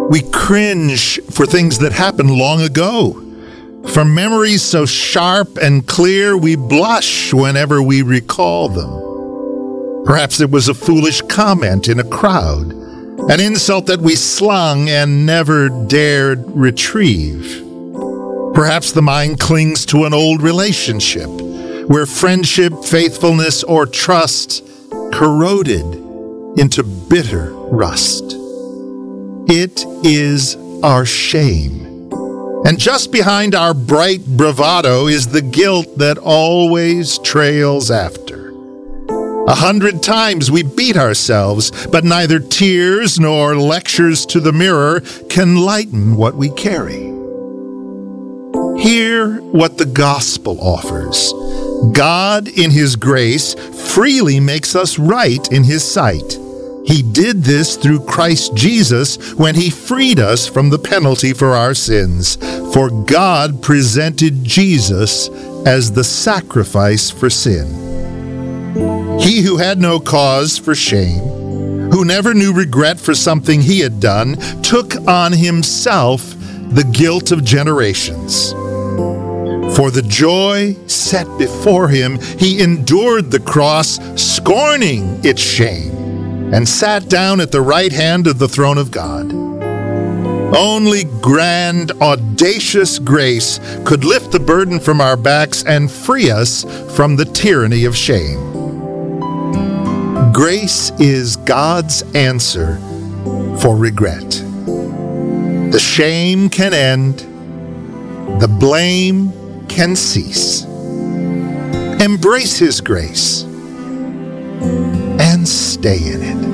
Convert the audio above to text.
We cringe for things that happened long ago. For memories so sharp and clear, we blush whenever we recall them. Perhaps it was a foolish comment in a crowd, an insult that we slung and never dared retrieve. Perhaps the mind clings to an old relationship where friendship, faithfulness, or trust corroded into bitter rust. It is our shame. And just behind our bright bravado is the guilt that always trails after. 100 times we beat ourselves, but neither tears nor lectures to the mirror can lighten what we carry. Hear what the gospel offers. God, in His grace, freely makes us right in His sight. He did this through Christ Jesus when He freed us from the penalty for our sins. For God presented Jesus as the sacrifice for sin. He who had no cause for shame, who never knew regret for something He had done, took on Himself the guilt of generations. For the joy set before Him, He endured the cross, scorning its shame, and sat down at the right hand of the throne of God. Only grand, audacious grace could lift the burden from our backs and free us from the tyranny of shame. Grace is God's answer for regret. The shame can end, the blame can cease. Embrace His grace and stay in it.